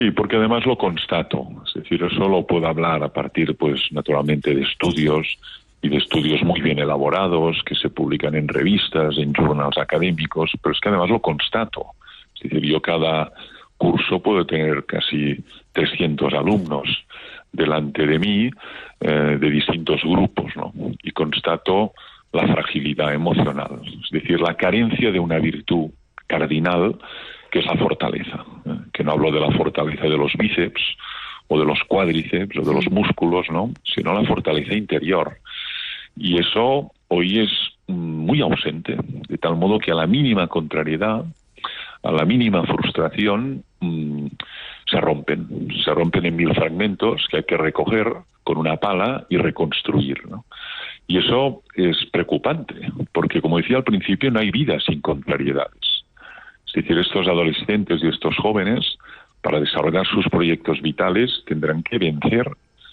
Y porque además lo constato, es decir, eso lo puedo hablar a partir, pues, naturalmente de estudios y de estudios muy bien elaborados que se publican en revistas, en journals académicos, pero es que además lo constato. Es decir, yo cada curso puedo tener casi 300 alumnos delante de mí, de distintos grupos, ¿no? Y constato la fragilidad emocional, es decir, la carencia de una virtud cardinal que es la fortaleza, que no hablo de la fortaleza de los bíceps o de los cuádriceps o de los músculos, ¿no? Sino la fortaleza interior. Y eso hoy es muy ausente, de tal modo que a la mínima contrariedad, a la mínima frustración, se rompen en 1000 fragmentos que hay que recoger con una pala y reconstruir, ¿no? Y eso es preocupante, porque como decía al principio, no hay vida sin contrariedades. Es decir, estos adolescentes y estos jóvenes, para desarrollar sus proyectos vitales, tendrán que vencer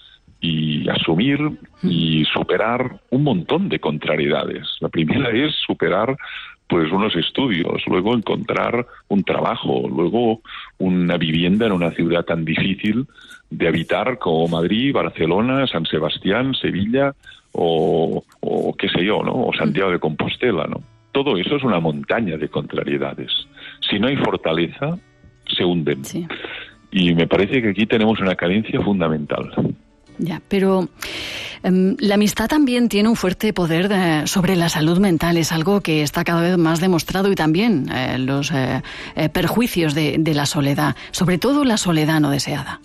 y asumir y superar un montón de contrariedades. La primera es superar, pues, unos estudios, luego encontrar un trabajo, luego una vivienda en una ciudad tan difícil de habitar como Madrid, Barcelona, San Sebastián, Sevilla o qué sé yo, ¿no? O Santiago de Compostela, ¿no? Todo eso es una montaña de contrariedades. Si no hay fortaleza, se hunden. Sí. Y me parece que aquí tenemos una carencia fundamental. Ya, pero la amistad también tiene un fuerte poder sobre la salud mental. Es algo que está cada vez más demostrado, y también los perjuicios de la soledad, sobre todo la soledad no deseada.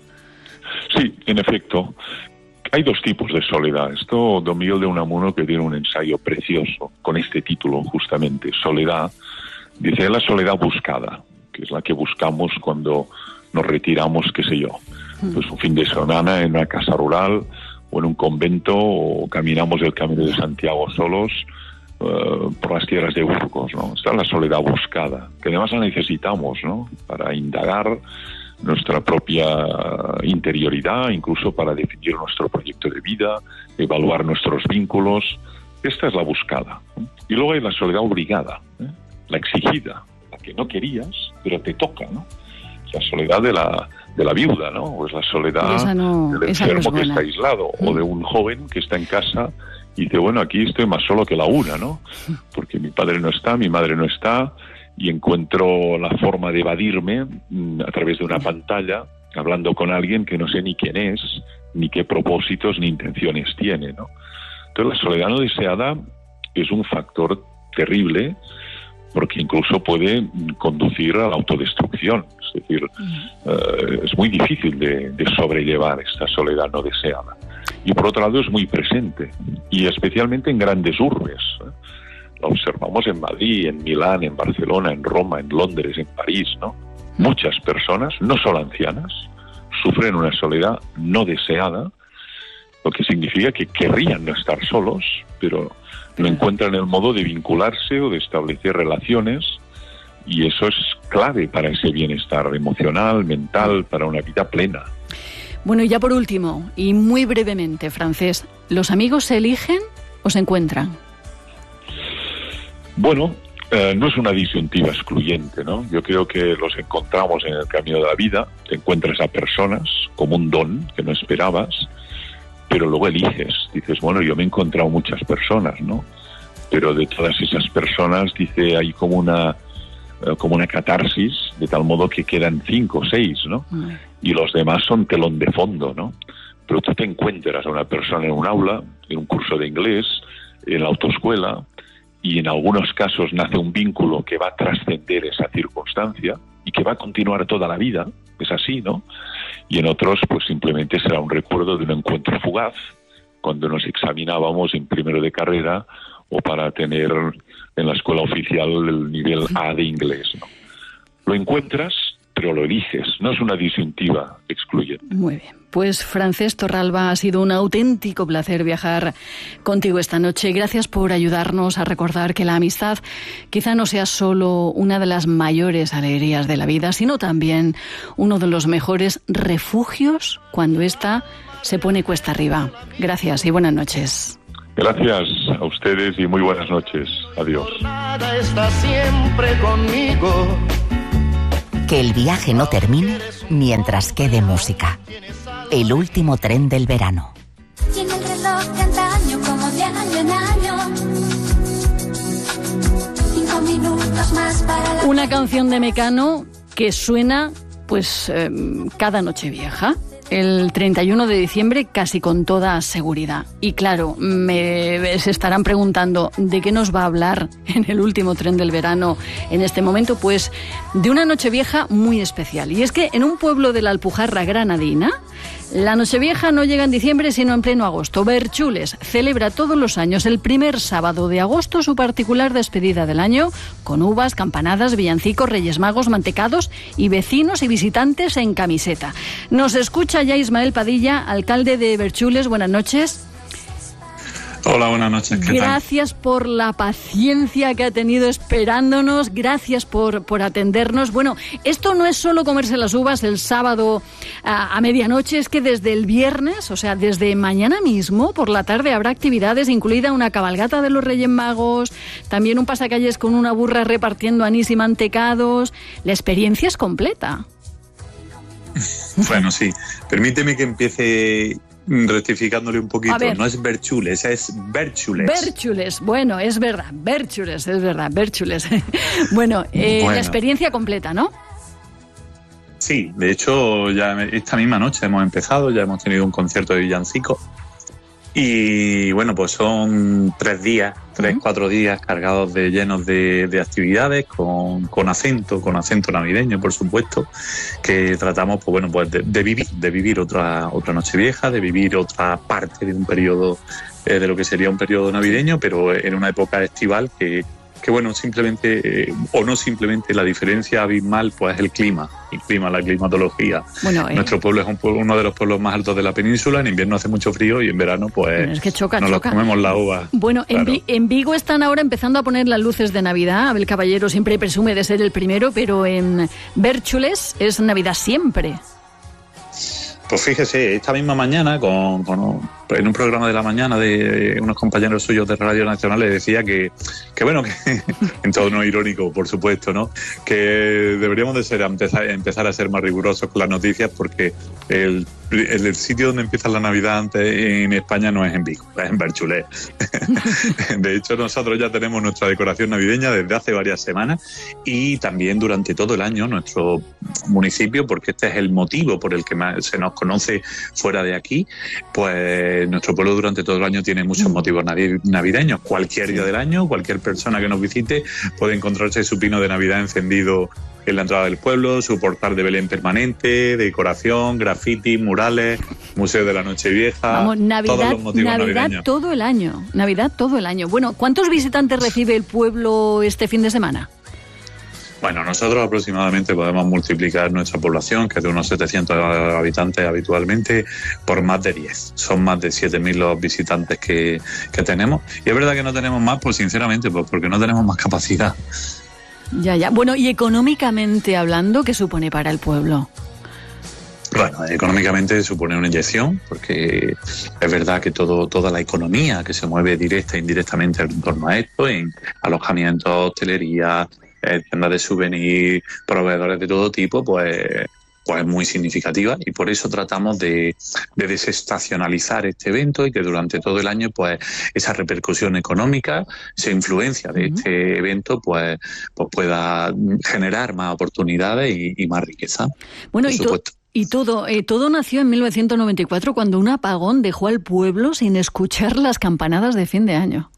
Sí, en efecto. Hay dos tipos de soledad. Esto, don Miguel de Unamuno, que tiene un ensayo precioso con este título, justamente, Soledad, dice la soledad buscada, que es la que buscamos cuando nos retiramos, qué sé yo, pues un fin de semana en una casa rural o en un convento, o caminamos el Camino de Santiago solos por las tierras de Burgos, ¿no? Esta es la soledad buscada, que además la necesitamos, ¿no? Para indagar nuestra propia interioridad, incluso para definir nuestro proyecto de vida, evaluar nuestros vínculos. Esta es la buscada. Y luego hay la soledad obligada, la exigida, la que no querías, pero te toca, ¿no? La soledad de la viuda, ¿no? O es la soledad del enfermo que está aislado, o de un joven que está en casa y dice, bueno, aquí estoy más solo que la una, ¿no? Porque mi padre no está, mi madre no está, y encuentro la forma de evadirme a través de una pantalla, hablando con alguien que no sé ni quién es, ni qué propósitos ni intenciones tiene, ¿no? Entonces la soledad no deseada es un factor terrible, porque incluso puede conducir a la autodestrucción. Es decir, es muy difícil de sobrellevar esta soledad no deseada. Y por otro lado es muy presente, y especialmente en grandes urbes. Lo observamos en Madrid, en Milán, en Barcelona, en Roma, en Londres, en París, ¿no? Muchas personas, no solo ancianas, sufren una soledad no deseada, lo que significa que querrían no estar solos, pero no encuentran el modo de vincularse o de establecer relaciones, y eso es clave para ese bienestar emocional, mental, para una vida plena. Bueno, y ya por último, y muy brevemente, Francés, ¿los amigos se eligen o se encuentran? Bueno, no es una disyuntiva excluyente, ¿no? Yo creo que los encontramos en el camino de la vida, te encuentras a personas como un don que no esperabas, pero luego eliges, dices, bueno, yo me he encontrado muchas personas, ¿no? Pero de todas esas personas, dice, hay como una catarsis, de tal modo que quedan 5 o 6, ¿no? Y los demás son telón de fondo, ¿no? Pero tú te encuentras a una persona en un aula, en un curso de inglés, en la autoescuela, y en algunos casos nace un vínculo que va a trascender esa circunstancia y que va a continuar toda la vida, es así, ¿no? Y en otros, pues simplemente será un recuerdo de un encuentro fugaz, cuando nos examinábamos en primero de carrera o para tener en la escuela oficial el nivel A de inglés, ¿no? Lo encuentras, pero lo eliges, no es una disyuntiva excluyente. Muy bien. Pues Francés Torralba, ha sido un auténtico placer viajar contigo esta noche. Gracias por ayudarnos a recordar que la amistad quizá no sea solo una de las mayores alegrías de la vida, sino también uno de los mejores refugios cuando ésta se pone cuesta arriba. Gracias y buenas noches. Gracias a ustedes y muy buenas noches. Adiós. Está siempre conmigo. Que el viaje no termine mientras quede música. El último tren del verano. Tiene el reloj de antaño como de año en año. 5 minutos más para la... Una canción de Mecano que suena pues cada Nochevieja. El 31 de diciembre casi con toda seguridad. Y claro, se estarán preguntando ¿de qué nos va a hablar en el último tren del verano en este momento? Pues de una Nochevieja muy especial. Y es que en un pueblo de la Alpujarra granadina, la Nochevieja no llega en diciembre sino en pleno agosto. Berchules celebra todos los años el primer sábado de agosto su particular despedida del año con uvas, campanadas, villancicos, reyes magos, mantecados y vecinos y visitantes en camiseta. Nos escucha ya Ismael Padilla, alcalde de Berchules. Buenas noches. Hola, buenas noches. Gracias por la paciencia que ha tenido esperándonos, gracias por atendernos. Bueno, esto no es solo comerse las uvas el sábado a medianoche, es que desde el viernes, o sea, desde mañana mismo, por la tarde, habrá actividades, incluida una cabalgata de los Reyes Magos, también un pasacalles con una burra repartiendo anís y mantecados. La experiencia es completa. Bueno, sí. Permíteme que empiece rectificándole un poquito. No es Berchules, es Berchules. Berchules, bueno, es verdad. Berchules. Bueno, la experiencia completa, ¿no? Sí, de hecho, ya esta misma noche hemos empezado, ya hemos tenido un concierto de villancicos. Y bueno, pues son 4 días cargados llenos de actividades con acento navideño, por supuesto, que tratamos pues de vivir otra Nochevieja, de vivir otra parte de un periodo, de lo que sería un periodo navideño, pero en una época estival que bueno, simplemente, o no simplemente, la diferencia abismal pues es el clima, la climatología. Bueno, nuestro pueblo es uno de los pueblos más altos de la península, en invierno hace mucho frío y en verano pues es que choca. Comemos la uva. Bueno, claro. En Vigo están ahora empezando a poner las luces de Navidad. Abel Caballero siempre presume de ser el primero, pero en Berchules es Navidad siempre. Pues fíjese, esta misma mañana, en un programa de la mañana de unos compañeros suyos de Radio Nacional, le decía que bueno, que en tono irónico, por supuesto, ¿no? Que deberíamos de empezar a ser más rigurosos con las noticias, porque el sitio donde empieza la Navidad en España no es en Vigo, es en Berchules. De hecho, nosotros ya tenemos nuestra decoración navideña desde hace varias semanas y también durante todo el año nuestro municipio, porque este es el motivo por el que se nos conoce fuera de aquí, pues nuestro pueblo durante todo el año tiene muchos motivos navideños. Cualquier día del año, cualquier persona que nos visite puede encontrarse su pino de Navidad encendido en la entrada del pueblo, su portal de Belén permanente, decoración, graffiti, murales, Museo de la Nochevieja. Vamos, Navidad, todos los motivos navideños. Navidad todo el año. Bueno, ¿cuántos visitantes recibe el pueblo este fin de semana? Bueno, nosotros aproximadamente podemos multiplicar nuestra población, que es de unos 700 habitantes habitualmente, por más de 10. Son más de 7.000 los visitantes que tenemos. Y es verdad que no tenemos más, pues sinceramente, pues porque no tenemos más capacidad. Ya. Bueno, y económicamente hablando, ¿qué supone para el pueblo? Bueno, económicamente supone una inyección, porque es verdad que toda la economía que se mueve directa e indirectamente en torno a esto, en alojamientos, hostelería, tiendas de souvenir, proveedores de todo tipo, pues es muy significativa, y por eso tratamos de desestacionalizar este evento y que durante todo el año pues esa repercusión económica, esa influencia de este evento pues pueda generar más oportunidades y más riqueza. Bueno, y todo nació en 1994, cuando un apagón dejó al pueblo sin escuchar las campanadas de fin de año.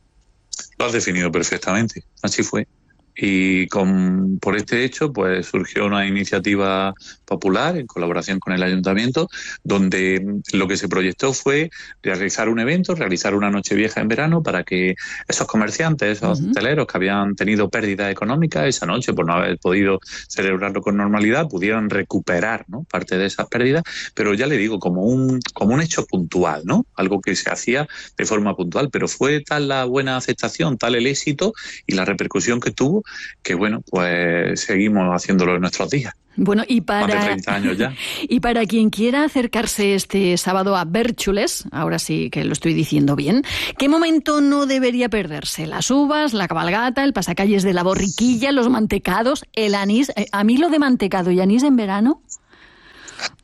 Lo has definido perfectamente, así fue. Y por este hecho pues surgió una iniciativa popular en colaboración con el ayuntamiento, donde lo que se proyectó fue realizar un evento, realizar una Nochevieja en verano, para que esos comerciantes, esos hosteleros que habían tenido pérdidas económicas esa noche por no haber podido celebrarlo con normalidad, pudieran recuperar, ¿no?, parte de esas pérdidas, pero ya le digo, como un hecho puntual, ¿no?, algo que se hacía de forma puntual, pero fue tal la buena aceptación, tal el éxito y la repercusión que tuvo, que bueno, pues seguimos haciéndolo en nuestros días. Bueno, más de 30 años ya. Y para quien quiera acercarse este sábado a Berchules, ahora sí que lo estoy diciendo bien, ¿qué momento no debería perderse? Las uvas, la cabalgata, el pasacalles de la borriquilla, los mantecados, el anís. A mí lo de mantecado y anís en verano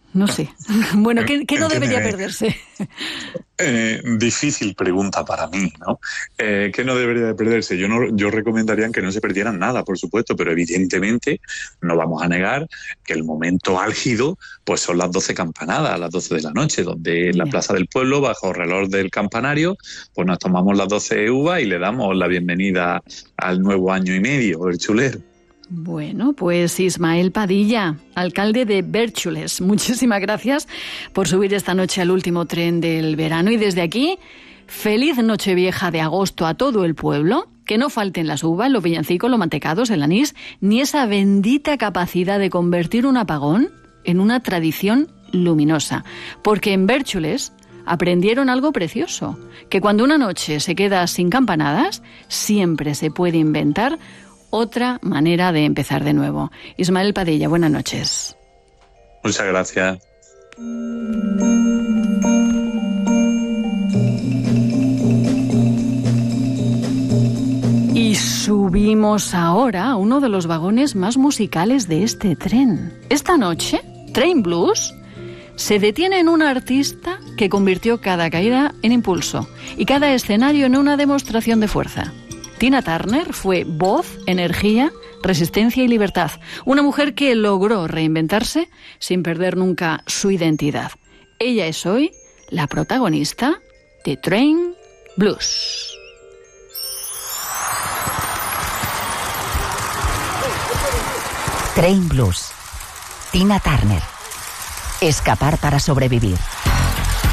No sé. Bueno, ¿qué no debería perderse? Difícil pregunta para mí, ¿no? ¿Qué no debería de perderse? Yo recomendaría que no se perdieran nada, por supuesto, pero evidentemente no vamos a negar que el momento álgido pues son las 12 campanadas, a las 12 de la noche, donde en la Plaza del Pueblo, bajo el reloj del campanario, pues nos tomamos las 12 uvas y le damos la bienvenida al nuevo año y medio, el chulero. Bueno, pues Ismael Padilla, alcalde de Bércholes, muchísimas gracias por subir esta noche al último tren del verano. Y desde aquí, feliz Nochevieja de agosto a todo el pueblo. Que no falten las uvas, los villancicos, los mantecados, el anís, ni esa bendita capacidad de convertir un apagón en una tradición luminosa. Porque en Bércholes aprendieron algo precioso, que cuando una noche se queda sin campanadas, siempre se puede inventar otra manera de empezar de nuevo. Ismael Padilla, buenas noches. Muchas gracias. Y subimos ahora a uno de los vagones más musicales de este tren. Esta noche, Train Blues se detiene en un artista que convirtió cada caída en impulso y cada escenario en una demostración de fuerza. Tina Turner fue voz, energía, resistencia y libertad. Una mujer que logró reinventarse sin perder nunca su identidad. Ella es hoy la protagonista de Train Blues. Train Blues. Tina Turner. Escapar para sobrevivir.